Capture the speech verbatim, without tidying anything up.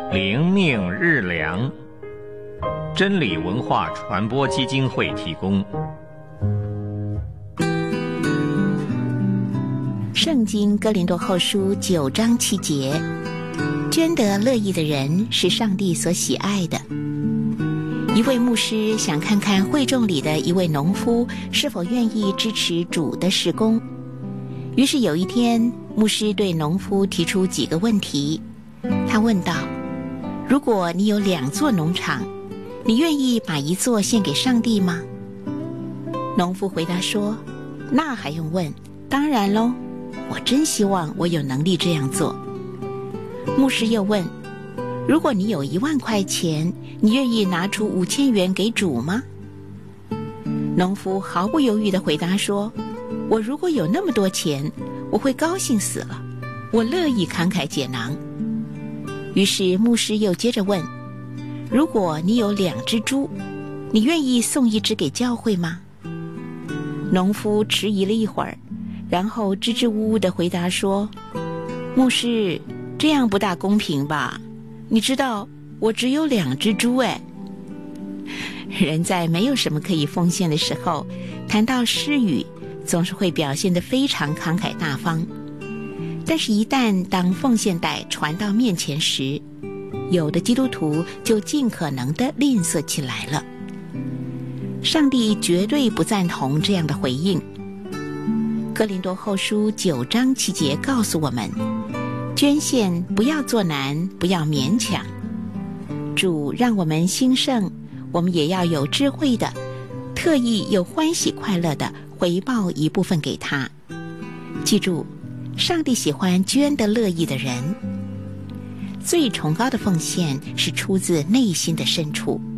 灵命日粮，真理文化传播基金会提供。 圣经哥林多后书九章七节，捐得乐意的人是上帝所喜爱的。一位牧师想看看会众里的一位农夫是否愿意支持主的事工，于是有一天，牧师对农夫提出几个问题。他问道：如果你有两座农场，你愿意把一座献给上帝吗？农夫回答说：那还用问，当然咯，我真希望我有能力这样做。牧师又问：如果你有一万块钱，你愿意拿出五千元给主吗？农夫毫不犹豫地回答说：我如果有那么多钱，我会高兴死了，我乐意慷慨解囊。于是牧师又接着问：如果你有两只猪，你愿意送一只给教会吗？农夫迟疑了一会儿，然后支支吾吾地回答说：牧师，这样不大公平吧？你知道我只有两只猪哎。人在没有什么可以奉献的时候，谈到施予，总是会表现得非常慷慨大方。但是一旦当奉献袋传到面前时，有的基督徒就尽可能地吝啬起来了。上帝绝对不赞同这样的回应。哥林多后书九章七节告诉我们，捐献不要做难，不要勉强。主让我们兴盛，我们也要有智慧的，特意有欢喜快乐的回报一部分给他。记住，上帝喜欢捐得乐意的人。最崇高的奉献是出自内心的深处。